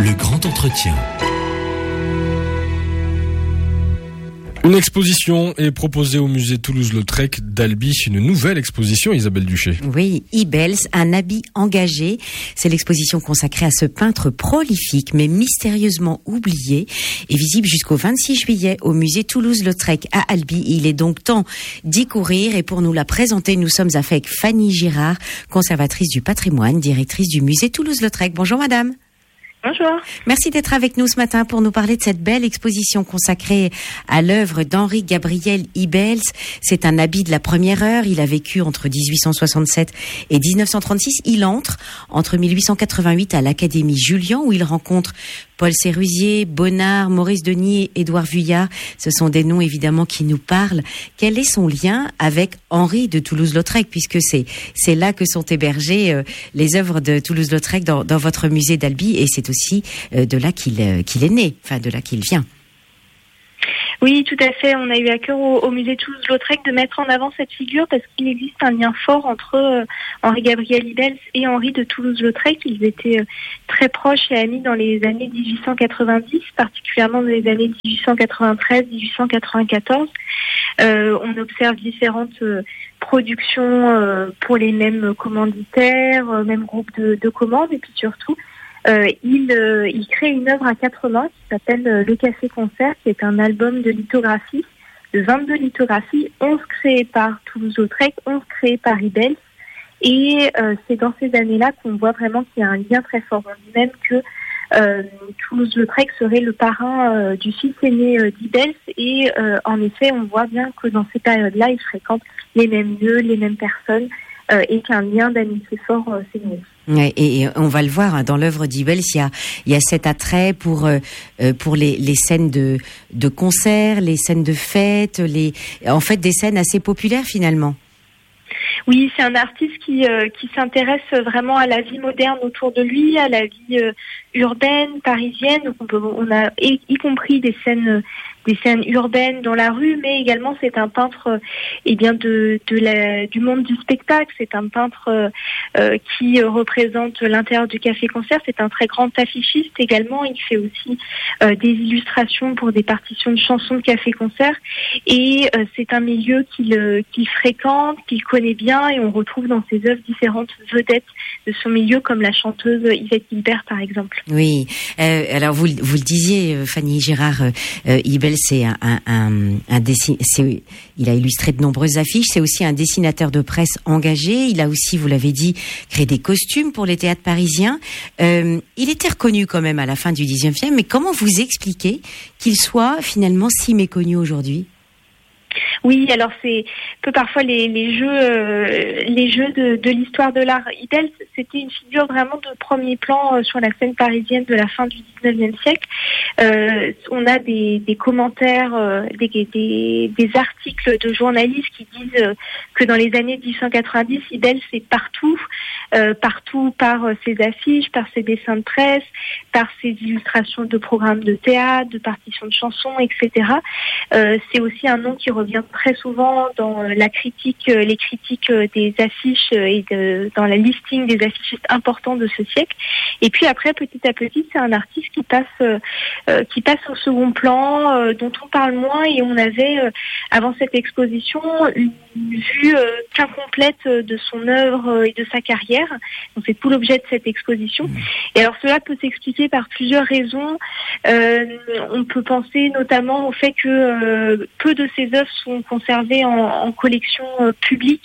Le grand entretien. Une exposition est proposée au musée Toulouse-Lautrec d'Albi, une nouvelle exposition, Isabelle Duché. Oui, Ibels, un habit engagé. C'est l'exposition consacrée à ce peintre prolifique mais mystérieusement oublié et visible jusqu'au 26 juillet au musée Toulouse-Lautrec à Albi. Il est donc temps d'y courir et pour nous la présenter, nous sommes avec Fanny Girard, conservatrice du patrimoine, directrice du musée Toulouse-Lautrec. Bonjour madame. Bonjour. Merci d'être avec nous ce matin pour nous parler de cette belle exposition consacrée à l'œuvre d'Henri Gabriel Ibels. C'est un habit de la première heure. Il a vécu entre 1867 et 1936. Il entre 1888 à l'Académie Julian où il rencontre Paul Sérusier, Bonnard, Maurice Denis et Édouard Vuillard. Ce sont des noms évidemment qui nous parlent. Quel est son lien avec Henri de Toulouse-Lautrec puisque c'est là que sont hébergées les œuvres de Toulouse-Lautrec dans votre musée d'Albi et c'est aussi de là qu'il est né, enfin de là qu'il vient. Oui, tout à fait. On a eu à cœur au musée Toulouse-Lautrec de mettre en avant cette figure parce qu'il existe un lien fort entre Henri Gabriel Ibels et Henri de Toulouse-Lautrec. Ils étaient très proches et amis dans les années 1890, particulièrement dans les années 1893-1894. On observe différentes productions pour les mêmes commanditaires, même groupes de commandes et puis surtout il crée une œuvre à 4 mains qui s'appelle Le Café Concert, qui est un album de lithographie, de 22 lithographies, 11 créées par Toulouse-Lautrec, 11 créées par Ibels. Et c'est dans ces années-là qu'on voit vraiment qu'il y a un lien très fort. On dit même que Toulouse-Lautrec serait le parrain du fils aîné d'Ibels. Et en effet, on voit bien que dans ces périodes-là, il fréquente les mêmes lieux, les mêmes personnes, et qu'un lien d'amitié fort s'est noué. Et on va le voir dans l'œuvre d'Ibels, il y a cet attrait pour les scènes de concerts, les scènes de fêtes, en fait des scènes assez populaires finalement. Oui, c'est un artiste qui s'intéresse vraiment à la vie moderne autour de lui, à la vie urbaine, parisienne. Donc on a y compris des scènes urbaines dans la rue, mais également c'est un peintre du monde du spectacle. C'est un peintre qui représente l'intérieur du café-concert. C'est un très grand affichiste également. Il fait aussi des illustrations pour des partitions de chansons de café-concert. Et c'est un milieu qu'il fréquente, qu'il connaît bien, et on retrouve dans ses œuvres différentes vedettes de son milieu, comme la chanteuse Yvette Guilbert par exemple. Oui, alors vous le disiez, Fanny Girard, Ibels, c'est il a illustré de nombreuses affiches. C'est aussi un dessinateur de presse engagé. Il a aussi, vous l'avez dit, créé des costumes pour les théâtres parisiens. Il était reconnu quand même à la fin du 19e. Mais comment vous expliquez qu'il soit finalement si méconnu aujourd'hui ? Oui, alors c'est peu parfois les jeux de l'histoire de l'art. Ibels, c'était une figure vraiment de premier plan sur la scène parisienne de la fin du 19e siècle. On a des commentaires, des articles de journalistes qui disent que dans les années 1890, Ibels est partout par ses affiches, par ses dessins de presse, par ses illustrations de programmes de théâtre, de partitions de chansons, etc. C'est aussi un nom qui revient très souvent dans la critique, les critiques des affiches et dans la listing des affichistes importants de ce siècle. Et puis après, petit à petit, c'est un artiste qui passe au second plan, dont on parle moins, et on avait avant cette exposition une vue incomplète de son œuvre et de sa carrière. Donc c'est tout l'objet de cette exposition. Et alors cela peut s'expliquer par plusieurs raisons. On peut penser notamment au fait que peu de ses œuvres sont conservées en collection publique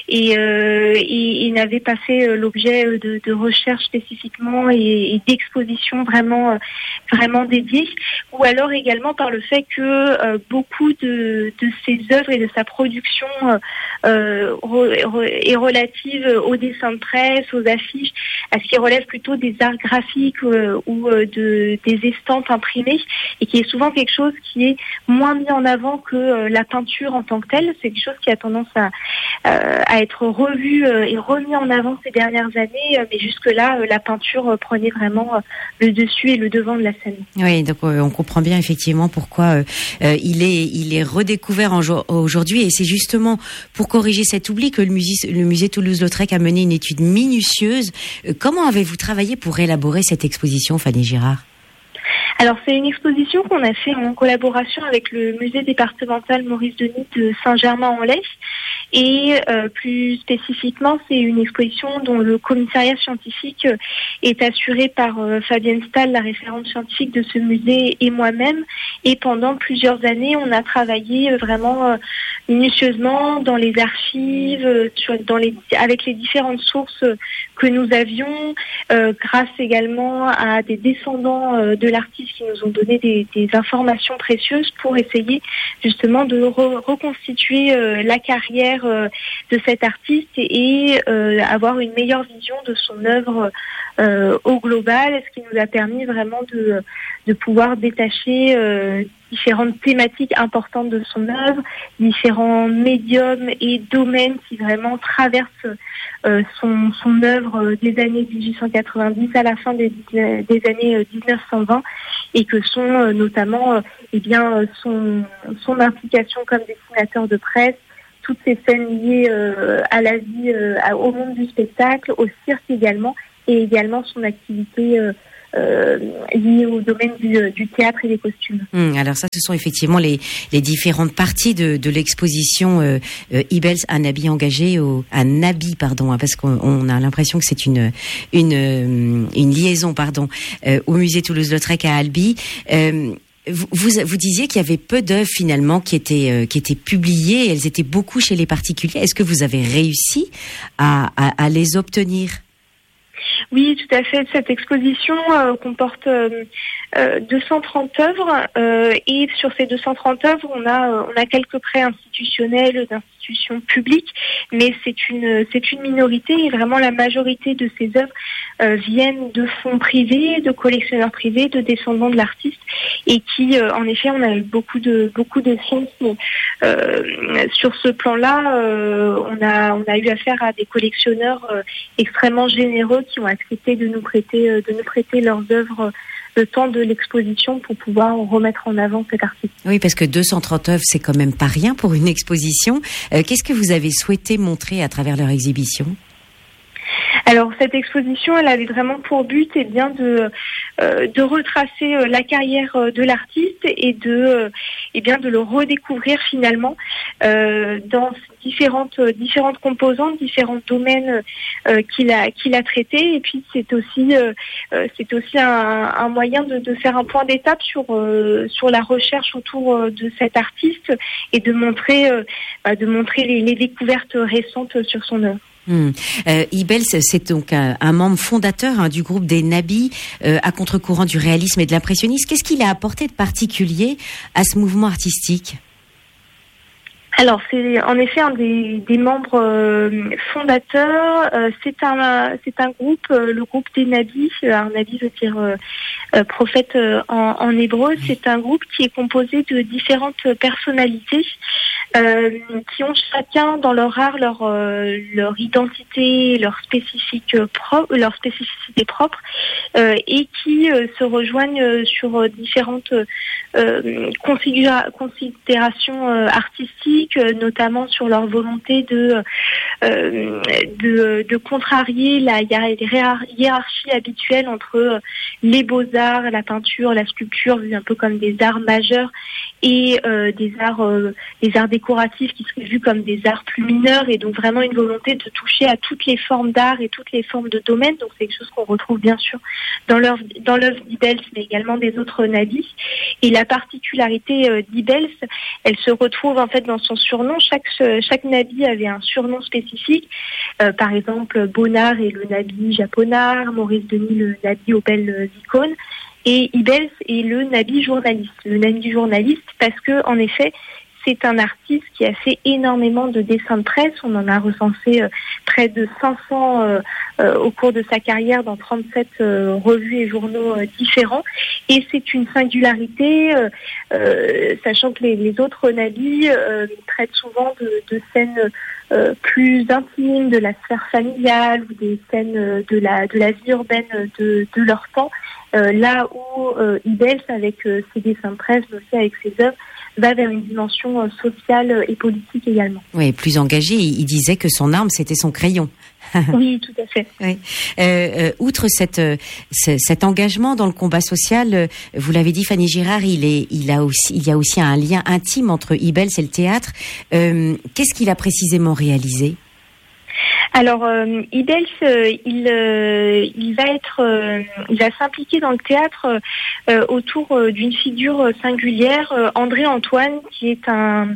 et n'avaient pas fait l'objet de recherches spécifiquement et d'expositions vraiment dédiées. Ou alors également par le fait que beaucoup de ses œuvres et de sa production est relative aux dessins de presse, aux affiches, à ce qui relève plutôt des arts graphiques ou des estampes imprimées, et qui est souvent quelque chose qui est moins mis en avant que la peinture en tant que telle. C'est quelque chose qui a tendance à être revu et remis en avant ces dernières années, mais jusque-là, la peinture prenait vraiment le dessus et le devant de la scène. Oui, donc on comprend bien effectivement pourquoi il est redécouvert aujourd'hui, et c'est justement pour corriger cet oubli que le musée Toulouse-Lautrec a mené une étude minutieuse Comment avez-vous travaillé pour élaborer cette exposition, Fanny Girard ? Alors, c'est une exposition qu'on a fait en collaboration avec le musée départemental Maurice Denis de Saint-Germain-en-Laye. Et plus spécifiquement, c'est une exposition dont le commissariat scientifique est assuré par Fabienne Stahl, la référente scientifique de ce musée, et moi-même. Et pendant plusieurs années, on a travaillé vraiment minutieusement dans les archives, avec les différentes sources que nous avions, grâce également à des descendants de l'artiste qui nous ont donné des informations précieuses pour essayer justement de reconstituer la carrière de cet artiste et avoir une meilleure vision de son œuvre au global, ce qui nous a permis vraiment de pouvoir détacher différentes thématiques importantes de son œuvre, différents médiums et domaines qui vraiment traversent son œuvre des années 1890 à la fin des années 1920 et que sont notamment son implication comme dessinateur de presse, toutes ces scènes liées à la vie, au monde du spectacle, au cirque également, et également son activité liée au domaine du théâtre et des costumes. Alors ça, ce sont effectivement les différentes parties de l'exposition Ibels, un habit engagé, parce qu'on a l'impression que c'est une liaison, au musée Toulouse-Lautrec à Albi. Vous disiez qu'il y avait peu d'œuvres finalement qui étaient publiées. Elles étaient beaucoup chez les particuliers. Est-ce que vous avez réussi à les obtenir ? Oui, tout à fait. Cette exposition comporte 230 œuvres et sur ces 230 œuvres, on a quelques prêts institutionnels d'institutions publiques, mais c'est une minorité et vraiment la majorité de ces œuvres viennent de fonds privés, de collectionneurs privés, de descendants de l'artiste et qui, en effet, on a eu beaucoup de chance sur ce plan-là. On a eu affaire à des collectionneurs extrêmement généreux qui ont accepté de nous prêter leurs œuvres le temps de l'exposition pour pouvoir remettre en avant cet artiste. Oui, parce que 230 œuvres, c'est quand même pas rien pour une exposition. Qu'est-ce que vous avez souhaité montrer à travers leur exhibition ? Alors cette exposition, elle avait vraiment pour but de retracer la carrière de l'artiste et de le redécouvrir finalement dans différentes composantes, la domaines qu'il a traités. Et puis c'est aussi un moyen de faire un point d'étape sur la recherche autour de cet artiste et de montrer les découvertes récentes sur son œuvre. Ibels, c'est donc un membre fondateur du groupe des Nabis, à contre-courant du réalisme et de l'impressionnisme. Qu'est-ce qu'il a apporté de particulier à ce mouvement artistique ? Alors c'est en effet un des membres fondateurs. C'est un groupe, le groupe des Nabis. Nabi veut dire prophète en hébreu. C'est un groupe qui est composé de différentes personnalités qui ont chacun dans leur art leur identité, leur spécificité propre, et qui se rejoignent sur différentes considérations artistiques, notamment sur leur volonté de contrarier la hiérarchie habituelle entre les beaux-arts, la peinture, la sculpture, vus un peu comme des arts majeurs, et des arts décoratifs qui seraient vus comme des arts plus mineurs, et donc vraiment une volonté de toucher à toutes les formes d'art et toutes les formes de domaines. Donc c'est quelque chose qu'on retrouve bien sûr dans l'œuvre d'Ibels, mais également des autres Nabis. Et la particularité d'Ibels, elle se retrouve en fait dans son surnom. Chaque Nabi avait un surnom spécifique. Par exemple, Bonnard est le Nabi japonard, Maurice Denis le Nabi aux belles icônes. Et Ibels est le Nabi journaliste. Le Nabi journaliste parce que, en effet, c'est un artiste qui a fait énormément de dessins de presse. On en a recensé près de 500 au cours de sa carrière dans 37 revues et journaux différents. Et c'est une singularité, sachant que les autres Nabis traitent souvent de scènes plus intimes de la sphère familiale ou des scènes de la vie urbaine de leur temps. Là où Ibels, avec ses dessins de presse, mais aussi avec ses œuvres, va vers une dimension sociale et politique également. Oui, plus engagé. Il disait que son arme, c'était son crayon, Oui, tout à fait. Oui. Outre cet engagement dans le combat social, vous l'avez dit, Fanny Girard, il y a aussi un lien intime entre Ibels et le théâtre. Qu'est-ce qu'il a précisément réalisé ? Alors, Ibels, il va s'impliquer dans le théâtre autour d'une figure singulière, André Antoine, qui est un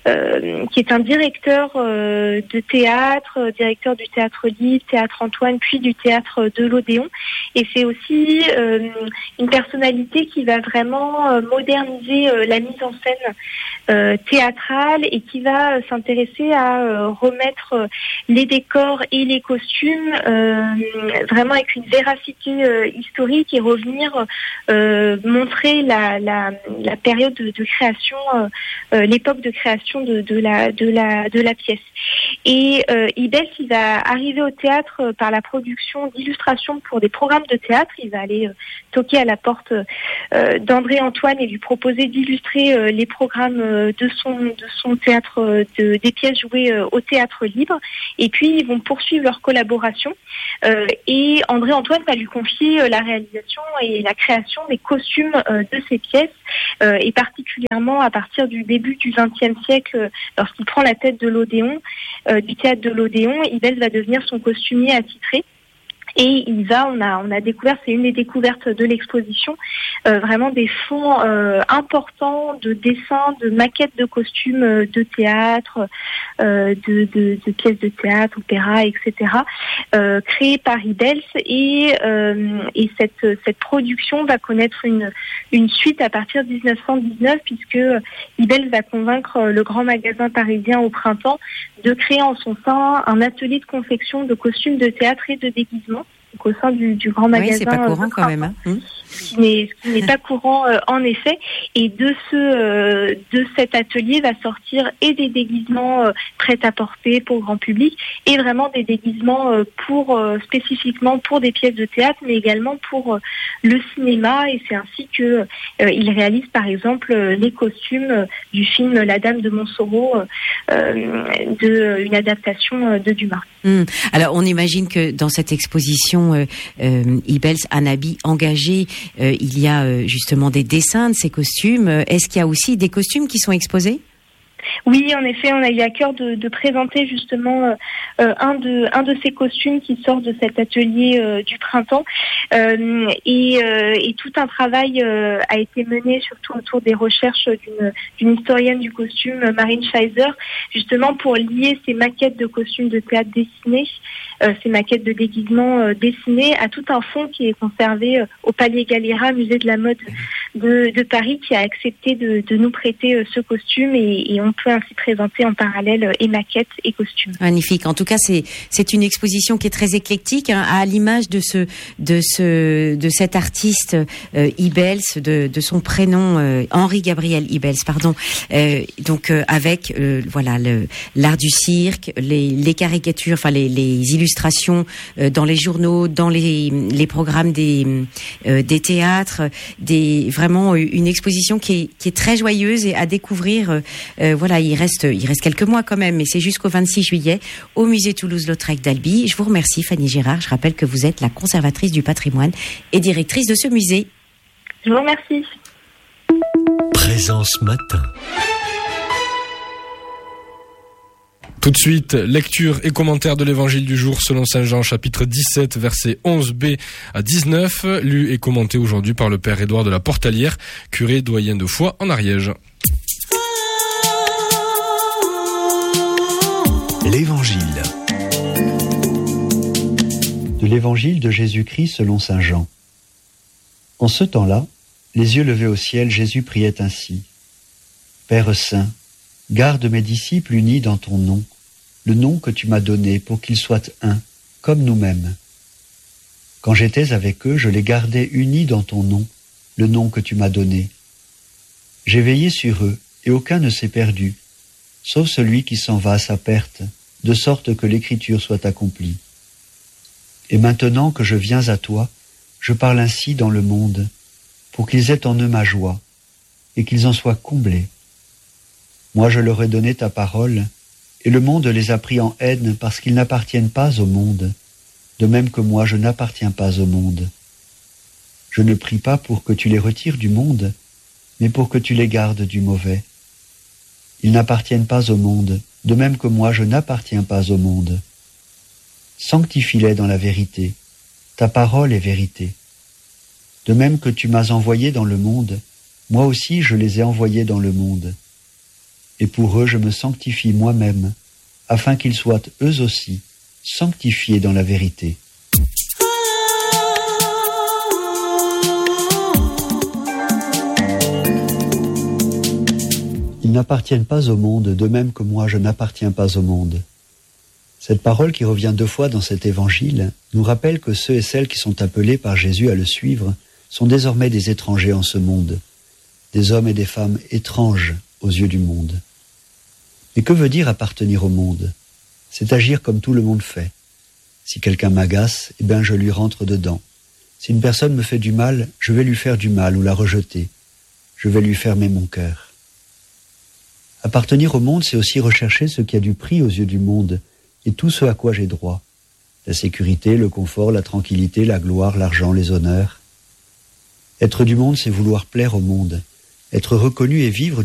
directeur de théâtre, directeur du théâtre libre, théâtre Antoine, puis du théâtre de l'Odéon. Et c'est aussi une personnalité qui va vraiment moderniser la mise en scène théâtrale et qui va s'intéresser à remettre les décors et les costumes vraiment avec une véracité historique et revenir montrer la période de création, l'époque de création de la pièce. Et Ibels, il va arriver au théâtre par la production d'illustrations pour des programmes de théâtre. Il va aller toquer à la porte d'André Antoine et lui proposer d'illustrer les programmes de son théâtre, des pièces jouées au théâtre libre. Et puis ils vont poursuivre leur collaboration. Et André Antoine va lui confier la réalisation et la création des costumes de ces pièces, et particulièrement à partir du début du XXe siècle, lorsqu'il prend la tête de l'Odéon, du théâtre de l'Odéon, Ibels va devenir son costumier attitré. Et on a découvert, c'est une des découvertes de l'exposition, vraiment des fonds importants de dessins, de maquettes de costumes de théâtre, de pièces de théâtre, opéra, etc., créés par Ibels. Et cette production va connaître une suite à partir de 1919, puisque Ibels va convaincre le grand magasin parisien au printemps de créer en son sein un atelier de confection de costumes de théâtre et de déguisement. Au sein du grand magasin. Oui, c'est pas courant quand même. Ce qui n'est pas courant en effet. Et de cet atelier va sortir et des déguisements prêts à porter pour le grand public et vraiment des déguisements spécifiquement pour des pièces de théâtre, mais également pour le cinéma. Et c'est ainsi que il réalise par exemple les costumes du film La Dame de Montsoreau, une adaptation de Dumas. Alors on imagine que dans cette exposition Ibels, un habit engagé, il y a justement des dessins de ces costumes. Est-ce qu'il y a aussi des costumes qui sont exposés ? Oui, en effet, on a eu à cœur de présenter justement un de ces costumes qui sort de cet atelier du printemps, et tout un travail a été mené surtout autour des recherches d'une historienne du costume, Marine Scheiser, justement pour lier ces maquettes de costumes de théâtre dessinés, ces maquettes de déguisement dessinées, à tout un fonds qui est conservé au Palais Galliera, musée de la mode de Paris, qui a accepté de nous prêter ce costume, et on peut ainsi présenter en parallèle et maquettes et costumes. Magnifique. En tout cas, c'est une exposition qui est très éclectique, hein, à l'image de cet artiste Ibels, de son prénom Henri Gabriel Ibels, pardon. Donc avec voilà l'art du cirque, les caricatures, enfin les illustrations dans les journaux, dans les programmes des théâtres, vraiment une exposition qui est très joyeuse et à découvrir. Voilà, il reste quelques mois quand même, mais c'est jusqu'au 26 juillet au musée Toulouse-Lautrec d'Albi. Je vous remercie, Fanny Girard. Je rappelle que vous êtes la conservatrice du patrimoine et directrice de ce musée. Je vous remercie. Présence matin. Tout de suite, lecture et commentaire de l'évangile du jour selon Saint Jean, chapitre 17, versets 11b à 19, lu et commenté aujourd'hui par le père Édouard de la Portalière, curé doyen de foi en Ariège. L'évangile. De l'évangile de Jésus-Christ selon Saint Jean. En ce temps-là, les yeux levés au ciel, Jésus priait ainsi. Père saint, garde mes disciples unis dans ton nom, le nom que tu m'as donné pour qu'ils soient un, comme nous-mêmes. Quand j'étais avec eux, je les gardais unis dans ton nom, le nom que tu m'as donné. J'ai veillé sur eux, et aucun ne s'est perdu, sauf celui qui s'en va à sa perte, de sorte que l'écriture soit accomplie. Et maintenant que je viens à toi, je parle ainsi dans le monde, pour qu'ils aient en eux ma joie, et qu'ils en soient comblés. Moi je leur ai donné ta parole, et le monde les a pris en haine parce qu'ils n'appartiennent pas au monde, de même que moi je n'appartiens pas au monde. Je ne prie pas pour que tu les retires du monde, mais pour que tu les gardes du mauvais. Ils n'appartiennent pas au monde, de même que moi je n'appartiens pas au monde. Sanctifie-les dans la vérité, ta parole est vérité. De même que tu m'as envoyé dans le monde, moi aussi je les ai envoyés dans le monde. Et pour eux je me sanctifie moi-même, afin qu'ils soient eux aussi sanctifiés dans la vérité. Ils n'appartiennent pas au monde, de même que moi je n'appartiens pas au monde. Cette parole qui revient 2 fois dans cet évangile nous rappelle que ceux et celles qui sont appelés par Jésus à le suivre sont désormais des étrangers en ce monde, des hommes et des femmes étranges aux yeux du monde. Mais que veut dire appartenir au monde ? C'est agir comme tout le monde fait. Si quelqu'un m'agace, eh bien je lui rentre dedans. Si une personne me fait du mal, je vais lui faire du mal ou la rejeter. Je vais lui fermer mon cœur. Appartenir au monde, c'est aussi rechercher ce qui a du prix aux yeux du monde et tout ce à quoi j'ai droit. La sécurité, le confort, la tranquillité, la gloire, l'argent, les honneurs. Être du monde, c'est vouloir plaire au monde. Être reconnu et vivre